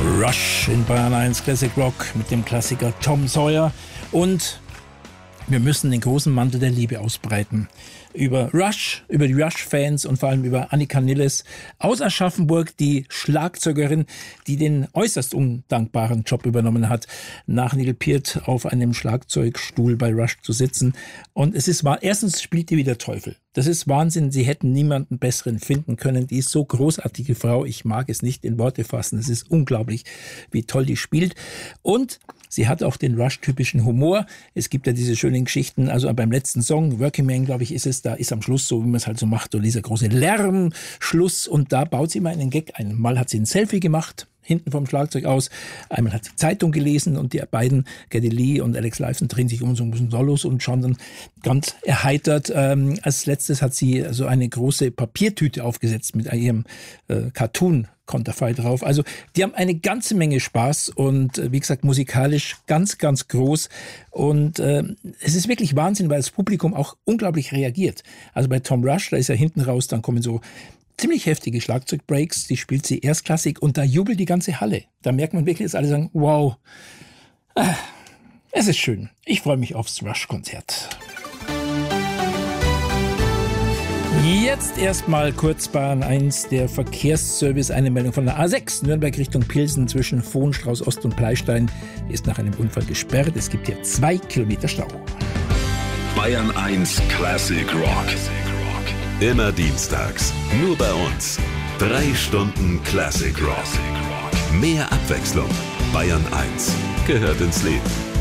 Rush in Bayern 1 Classic Rock mit dem Klassiker Tom Sawyer. Und wir müssen den großen Mantel der Liebe ausbreiten. Über Rush, über die Rush-Fans und vor allem über Annika Nilles aus Aschaffenburg, die Schlagzeugerin, die den äußerst undankbaren Job übernommen hat, nach Neil Peart auf einem Schlagzeugstuhl bei Rush zu sitzen. Und es ist wahr, erstens spielt die wie der Teufel. Das ist Wahnsinn. Sie hätten niemanden besseren finden können. Die ist so großartige Frau. Ich mag es nicht in Worte fassen. Es ist unglaublich, wie toll die spielt. Und sie hat auch den Rush-typischen Humor. Es gibt ja diese schönen Geschichten, also beim letzten Song, Working Man, glaube ich, ist es, da ist am Schluss so, wie man es halt so macht, so dieser große Lärmschluss und da baut sie mal einen Gag ein. Mal hat sie ein Selfie gemacht, hinten vom Schlagzeug aus. Einmal hat sie Zeitung gelesen und die beiden, Geddy Lee und Alex Lifeson, drehen sich um so ein bisschen Solos und schauen dann ganz erheitert. Als letztes hat sie so eine große Papiertüte aufgesetzt mit ihrem Cartoon-Konterfei drauf. Also die haben eine ganze Menge Spaß und wie gesagt musikalisch ganz, ganz groß. Und es ist wirklich Wahnsinn, weil das Publikum auch unglaublich reagiert. Also bei Tom Rush, da ist ja hinten raus, dann kommen so ziemlich heftige Schlagzeugbreaks, die spielt sie erstklassig und da jubelt die ganze Halle. Da merkt man wirklich, dass alle sagen, wow, es ist schön. Ich freue mich aufs Rush-Konzert. Jetzt erstmal kurz Bayern 1, der Verkehrsservice. Eine Meldung von der A6, Nürnberg Richtung Pilsen zwischen Vohnstrauß Ost und Pleistein ist nach einem Unfall gesperrt. Es gibt hier 2 Kilometer Stau. Bayern 1 Classic Rock. Immer dienstags, nur bei uns. 3 Stunden Classic Rock. Mehr Abwechslung. Bayern 1 gehört ins Leben.